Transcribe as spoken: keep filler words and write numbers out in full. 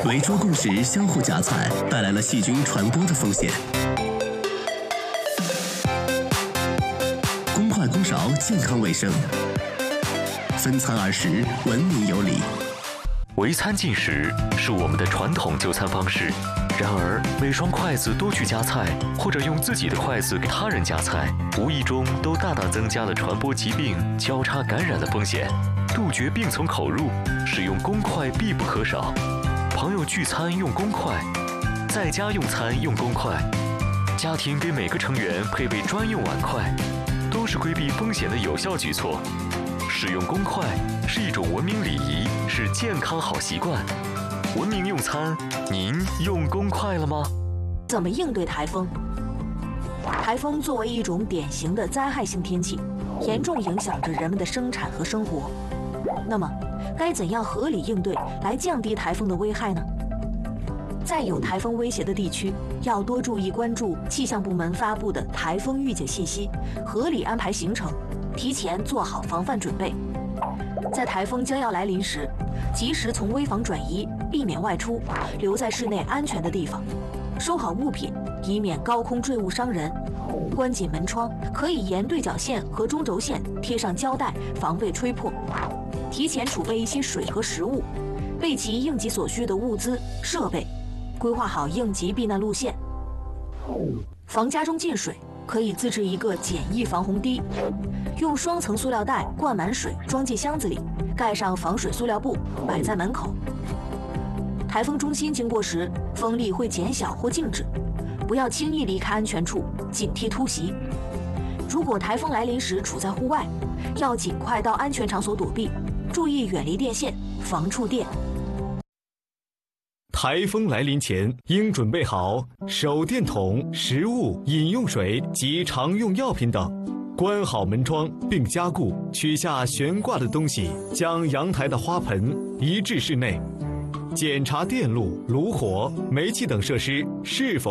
围桌共食、相互夹菜，带来了细菌传播的风险。公筷公勺，健康卫生；分餐而食，文明有礼。 围餐进食是我们的传统就餐方式，然而每双筷子多去夹菜，或者用自己的筷子给他人夹菜，无意中都大大增加了传播疾病、交叉感染的风险。杜绝病从口入，使用公筷必不可少。朋友聚餐用公筷，在家用餐用公筷，家庭给每个成员配备专用碗筷，都是规避风险的有效举措。使用公筷是一种文明礼仪，是健康好习惯。文明用餐，您用公筷了吗？ 怎么应对台风？台风作为一种典型的灾害性天气，严重影响着人们的生产和生活。那么，该怎样合理应对来降低台风的危害呢？在有台风威胁的地区，要多注意关注气象部门发布的台风预警信息，合理安排行程，提前做好防范准备。在台风将要来临时，及时从危房转移，避免外出，留在室内安全的地方，收好物品，以免高空坠物伤人。关紧门窗，可以沿对角线和中轴线贴上胶带，防备吹破。提前储备一些水和食物，备齐应急所需的物资设备，规划好应急避难路线。防家中进水，可以自制一个简易防洪堤，用双层塑料袋灌满水，装进箱子里，盖上防水塑料布，摆在门口。台风中心经过时，风力会减小或静止，不要轻易离开安全处，警惕突袭。如果台风来临时处在户外，要尽快到安全场所躲避，注意远离电线，防触电。 台风来临前，应准备好手电筒、食物、饮用水及常用药品等，关好门窗并加固，取下悬挂的东西，将阳台的花盆移至室内，检查电路、炉火、煤气等设施是否